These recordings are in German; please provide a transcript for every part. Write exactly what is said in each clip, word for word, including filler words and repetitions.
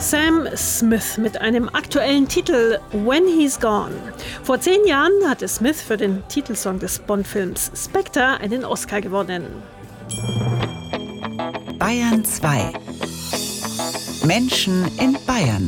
Sam Smith mit einem aktuellen Titel When He's Gone. Vor zehn Jahren hatte Smith für den Titelsong des Bond-Films Spectre einen Oscar gewonnen. Bayern zwei. Menschen in Bayern.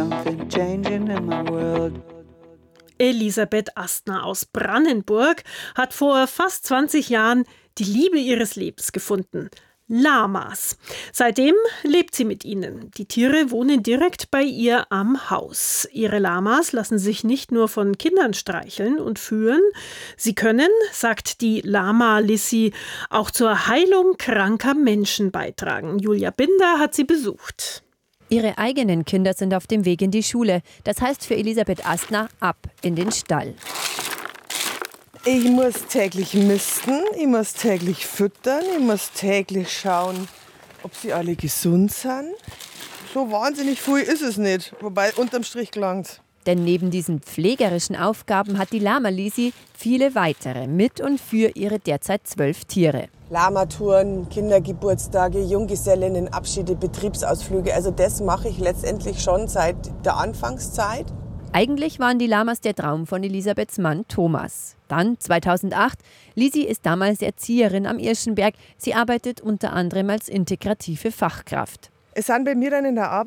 Elisabeth Astner aus Brandenburg hat vor fast zwanzig Jahren die Liebe ihres Lebens gefunden. Lamas. Seitdem lebt sie mit ihnen. Die Tiere wohnen direkt bei ihr am Haus. Ihre Lamas lassen sich nicht nur von Kindern streicheln und führen. Sie können, sagt die Lama-Lissi, auch zur Heilung kranker Menschen beitragen. Julia Binder hat sie besucht. Ihre eigenen Kinder sind auf dem Weg in die Schule. Das heißt für Elisabeth Astner ab in den Stall. Ich muss täglich misten, ich muss täglich füttern, ich muss täglich schauen, ob sie alle gesund sind. So wahnsinnig viel ist es nicht, wobei unterm Strich gelangt's. Denn neben diesen pflegerischen Aufgaben hat die Lama-Lisi viele weitere mit und für ihre derzeit zwölf Tiere. Lamatouren, Kindergeburtstage, Junggesellinnenabschiede, Betriebsausflüge, also das mache ich letztendlich schon seit der Anfangszeit. Eigentlich waren die Lamas der Traum von Elisabeths Mann Thomas. Dann, zweitausendacht, Lisi ist damals Erzieherin am Irschenberg. Sie arbeitet unter anderem als integrative Fachkraft. Es sind bei mir dann in der Arbeit